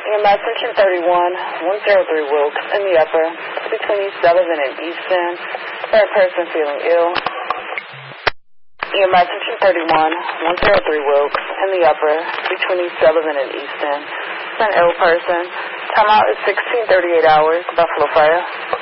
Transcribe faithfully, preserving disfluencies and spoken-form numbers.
EMS Section thirty-one, one oh three Wilkes in the upper, between East Sullivan and Easton. Third person feeling ill. EMS Section thirty-one, one oh three Wilkes in the upper, between East Sullivan and Easton. An ill person. Timeout is sixteen thirty-eight hours. Buffalo Fire.